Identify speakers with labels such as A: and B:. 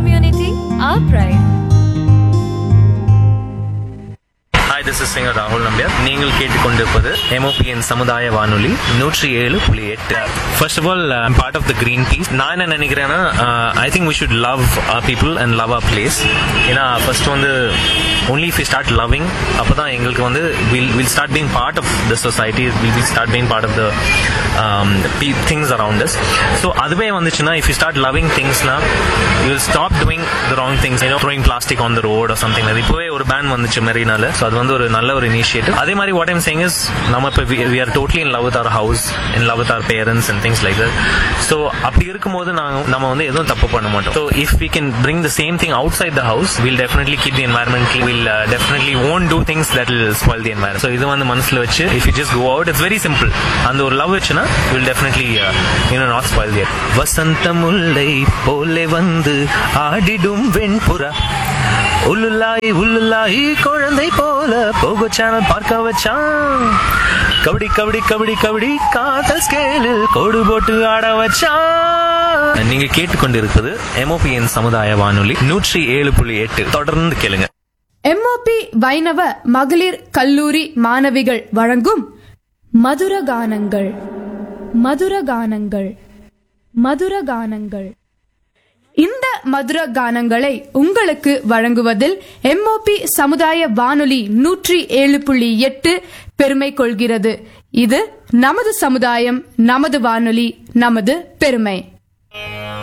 A: community, our pride.
B: Hi, this is singer Rahul Nambiar. நீங்கள் கேட்டுக்கொண்டிருப்பது MOPN சமுதாய வானொலி 107.8. First of all, I'm part of the Green Peace. நான் என்ன நினைக்கிறேன்னா, I think we should love our people and love our place. ஏன்னா first வந்து only if we start loving, அப்பதான் எங்களுக்கு வந்து we'll start being part of the society, we'll start being part of the things around us. So அதுவே வந்துச்சுன்னா, if you start loving things now, you will stop doing the wrong things, throwing plastic on the road or something like that. இப்போவே ஒரு pan வந்துச்சு மெரினால. So அது வந்து ஒரு நல்ல ஒரு இனிஷியேட்டிவ். அதே மாதிரி what I'm saying is, நம்ம இப்போ we are totally in love with our house, in love with our parents and things like that. So அப்படி இருக்கும்போது நம்ம வந்து எதுவும் தப்பு பண்ண மாட்டோம். So if we can bring the same thing outside the house, we'll definitely keep the environment clean. We'll definitely won't do things that will spoil the environment. So இது வந்து மனசுல வச்சு, if you just go out, it's very simple. அந்த ஒரு love வச்சுனா we'll definitely not spoil the earth. வசந்த முல்லை போலே வந்து ஆடிடும் வெண்புறா, உள்ளுலாய் உள்ளுலாய் குழந்தை போல போகோ சேனல் பார்க்க வச்சான், கபடி கபடி கபடி கபடி காதல் ஸ்கேலில் கோடு போட்டு ஆட வச்சான். நீங்க கேட்டுக்கொண்டிருப்பது MOPN சமுதாய வானொலி 107.8. தொடர்ந்து கேளுங்க.
C: MOP வைணவ மகளிர் கல்லூரி மாணவிகள் வழங்கும் மதுரகானங்கள். மதுரகானங்கள் மதுரகானங்கள். இந்த மதுர கானங்களை உங்களுக்கு வழங்குவதில் MOP சமுதாய வானொலி 107.8 பெருமை கொள்கிறது. இது நமது சமுதாயம், நமது வானொலி, நமது பெருமை.